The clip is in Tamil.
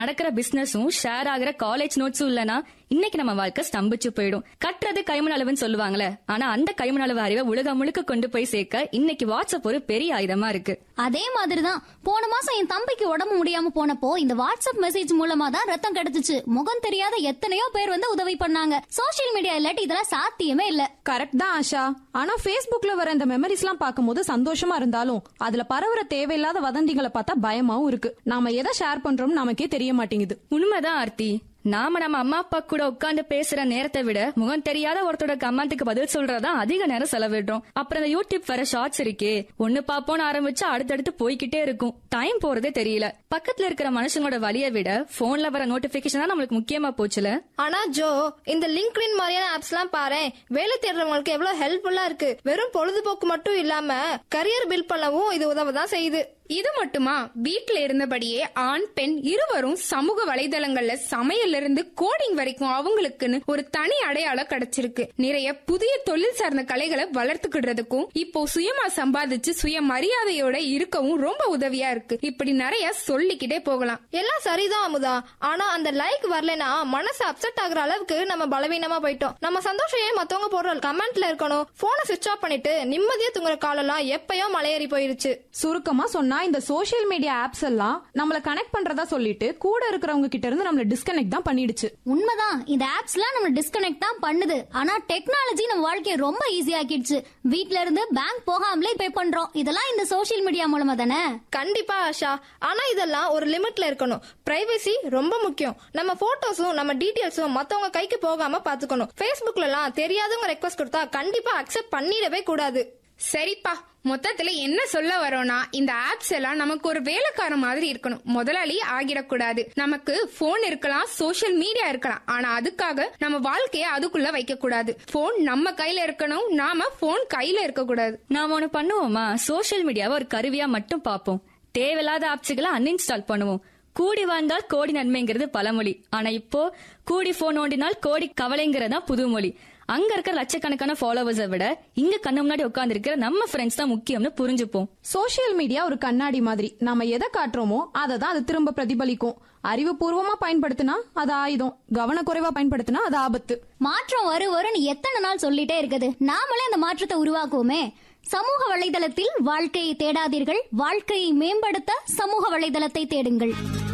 நடக்கிற பிசினஸும் ஷேர் ஆகிற காலேஜ் நோட்ஸும் இல்லனா இன்னைக்கு நம்ம வாழ்க்கை ஸ்தம்பிச்சு போயிடும். கட்டுறது கைமண் அளவுன்னு சொல்லுவாங்களே, ஆனா அந்த கைமண் அளவு அறிவை உலகம் முழுக்க கொண்டு போய் சேர்க்க இன்னைக்கு வாட்ஸ்அப் ஒரு பெரிய ஆயுதமா இருக்கு. அதே மாதிரிதான் போன மாசம் என் தம்பிக்கு உடம்பு முடியாம போனப்போ இந்த வாட்ஸ்அப் மெசேஜ் மூலமா தான் ரத்தம் கிடைச்சிச்சு. முகம் தெரியாத எத்தனையோ பேர் வந்து உதவி பண்ணாங்க. சோசியல் மீடியா இல்லாட்டி இதெல்லாம் சாத்தியமே இல்ல. கரெக்ட் தான் ஆஷா. ஆனா Facebookல வர இந்த மெமரிஸ் எல்லாம் பார்க்கும்போது சந்தோஷமா இருந்தாலும் அதுல பரவுற தேவையில்லாத வதந்திகளை பார்த்தா பயமாவும் இருக்கு. நாம எதை ஷேர் பண்றோம் நமக்கே தெரிய மாட்டேங்குது. உண்மைதான் ஆர்த்தி. நாம நம்ம அம்மா அப்பா கூட உட்கார்ந்து பேசுற நேரத்தை விட முகம் தெரியாத ஒருத்தரோட கமெண்ட்டுக்கு பதில் சொல்றதா அதிக நேரம் செலவிடுறோம். அப்புறம் இந்த யூடியூப் வர ஷார்ட்ஸ் இருக்கே, ஒண்ணு பாப்போன்னு ஆரம்பிச்சா அடுத்தடுத்து போய்கிட்டே இருக்கும். டைம் போறதே தெரியல. பக்கத்துல இருக்கிற மனுஷங்களோட வழியை விட போன்ல வர நோட்டிபிகேஷன் தான் நம்மளுக்கு முக்கியமா போச்சுல. ஆனா ஜோ, இந்த லிங்க்டின் மாதிரியான ஆப்ஸ் எல்லாம் பாரு, வேலை தேடுறவங்களுக்கு எவ்வளவு ஹெல்ப்ஃபுல்லா இருக்கு. வெறும் பொழுதுபோக்கு மட்டும் இல்லாம கரியர் பில்ட் பண்ணவும் இது உதவதான் செய்யுது. இது மட்டுமா, வீட்ல இருந்தபடியே ஆண் பெண் இருவரும் சமூக வலைதளங்கள்ல சமையல் இருந்து கோடிங் வரைக்கும் அவங்களுக்குன்னு ஒரு தனி அடையாளம் கிடைச்சிருக்கு. நிறைய புதிய தொழில் சார்ந்த கலைகளை வளர்த்துக்கிடுறதுக்கும் இப்போ சுயமா சம்பாதிச்சு சுய மரியாதையோட இருக்கவும் ரொம்ப உதவியா இருக்கு. இப்படி நிறைய சொல்லிக்கிட்டே போகலாம். எல்லாம் சரிதான் அமுதா. ஆனா அந்த லைக் வரலனா மனசு அப்செட் ஆகுற அளவுக்கு நம்ம பலவீனமா போயிட்டோம். நம்ம சந்தோஷம் ஏன் மத்தவங்க போடுற கமெண்ட்ல இருக்கணும்? போனை சுவிட்ச் ஆஃப் பண்ணிட்டு நிம்மதியா தூங்குற காலெல்லாம் எப்பயோ மலையேறி போயிருச்சு. சுருக்கமா சொன்னா இந்த சோசியல் மீடியா ஆப்ஸ் எல்லாம் நம்மள கனெக்ட் பண்றதா சொல்லிட்டு கூட இருக்கிறவங்க கிட்ட இருந்து நம்மள டிஸ்கனெக்ட் தான் பண்ணிடுச்சு. உண்மைதான், இந்த ஆப்ஸ் எல்லாம் நம்ம டிஸ்கனெக்ட் தான் பண்ணுது. ஆனா டெக்னாலஜி நம்ம வாழ்க்கையை ரொம்ப ஈஸி ஆக்கிடுச்சு. வீட்ல இருந்து பேங்க் போகாமலே பே பண்றோம். இதெல்லாம் இந்த சோசியல் மீடியா மூலமா தானே? கண்டிப்பா ஆஷா. ஆனா இதெல்லாம் ஒரு லிமிட்ல இருக்கணும். பிரைவசி ரொம்ப முக்கியம். நம்ம போட்டோஸும் நம்ம டீடைல்ஸும் மத்தவங்க கைக்கு போகாம பாத்துக்கணும். Facebookல எல்லாம் தெரியாதவங்க ரெக்வஸ்ட் கொடுத்தா கண்டிப்பா அக்செப்ட் பண்ணிடவே கூடாது. சரிப்பா, மொத்தத்துல என்ன சொல்ல வரோம்னா, இந்த ஆப்ஸ் எல்லாம் நமக்கு ஒரு வேலைக்கார மாதிரி இருக்கணும். முதலாளி ஆகிடக்கூடாது. நமக்கு போன் இருக்கலாம், சோசியல் மீடியா இருக்கலாம், ஆனா அதுக்காக நம்ம வாழ்க்கைய அதுக்குள்ள வைக்க கூடாது. போன் நம்ம கையில இருக்கணும், நாம போன் கையில இருக்க கூடாது. நாம ஒண்ணு பண்ணுவோமா, சோசியல் மீடியாவை ஒரு கருவியா மட்டும் பார்ப்போம். தேவையில்லாத ஆப்ஸ்களை அன்இன்ஸ்டால் பண்ணுவோம். கூடி வாழ்ந்தால் கோடி நன்மைங்கிறது பழமொழி. ஆனா இப்போ கூடி போன் நோண்டினால் கோடி கவலைங்கிறதா புதுமொழி. அங்க இருக்கிற லட்சக்கணக்கான ஃபாலோவர்ஸை விட இங்க கண்ணு முன்னாடி உட்கார்ந்து இருக்கிற நம்ம ஃப்ரெண்ட்ஸ் தான் முக்கியம்னு புரிஞ்சுப்போம். சோசியல் மீடியா ஒரு கண்ணாடி மாதிரி. நாம எதை காட்டுறோமோ அதை தான் அது திரும்ப பிரதிபலிக்கும். அறிவுபூர்வமா பயன்படுத்தினா அது ஆயுதம், கவனக்குறைவா பயன்படுத்தினா அது ஆபத்து. மாற்றம் வருன்னு எத்தனை நாள் சொல்லிட்டே இருக்குது. நாமளே அந்த மாற்றத்தை உருவாக்குவோமே. சமூக வலைதளத்தில் வாழ்க்கையை தேடாதீர்கள், வாழ்க்கையை மேம்படுத்த சமூக வலைதளத்தை தேடுங்கள்.